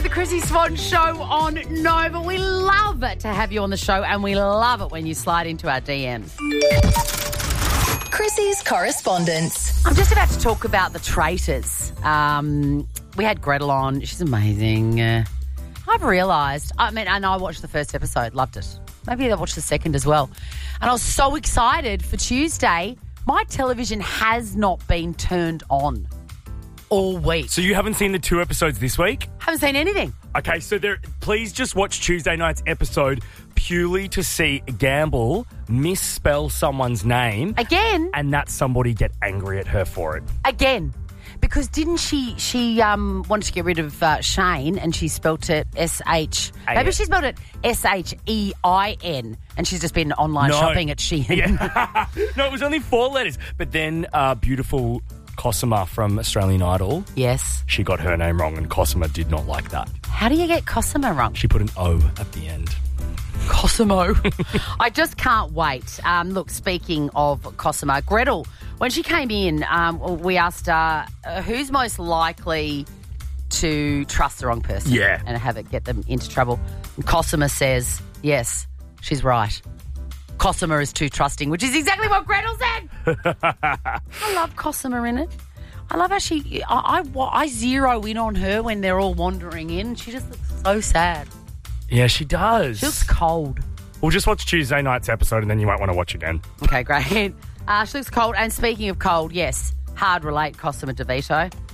Chrissy Swan Show on Nova. We love it to have you on the show, and we love it when you slide into our DMs. Chrissy's correspondence. I'm just about to talk about the traitors. We had Gretel on. She's amazing. I've realised, and I watched the first episode, loved it. Maybe I watched the second as well. And I was so excited for Tuesday. My television has not been turned on all week. So you haven't seen the 2 episodes this week? Haven't seen anything. Okay, so please just watch Tuesday night's episode purely to see Gamble misspell someone's name. Again? And that somebody get angry at her for it. Again. Because didn't she wanted to get rid of Shane, and she spelt it S-H. Maybe she spelled it S-H-E-I-N, and she's just been online shopping at Shein. Yeah. No, it was only 4 letters. But then beautiful Cosima from Australian Idol. Yes. She got her name wrong, and Cosima did not like that. How do you get Cosima wrong? She put an O at the end. Cosimo. I just can't wait. Look, speaking of Cosimo, Gretel, when she came in, we asked her who's most likely to trust the wrong person and have it get them into trouble. And Cosima says, yes, she's right. Cosima is too trusting, which is exactly what Gretel said. I love Cosima in it. I love how I zero in on her when they're all wandering in. She just looks so sad. Yeah, she does. She looks cold. We'll just watch Tuesday night's episode and then you won't want to watch again. Okay, great. She looks cold. And speaking of cold, yes, hard relate Cosima DeVito.